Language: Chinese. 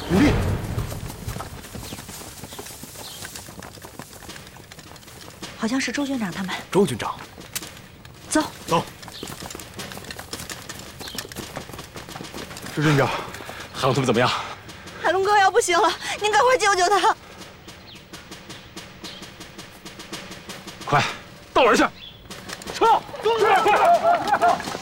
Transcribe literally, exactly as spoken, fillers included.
努力！ 好像是周军长他们。 周军长， 走走。周军长， 海龙他们怎么样？ 海龙哥要不行了，您赶快救救他！ 快，到哪儿去？撤！ 快快！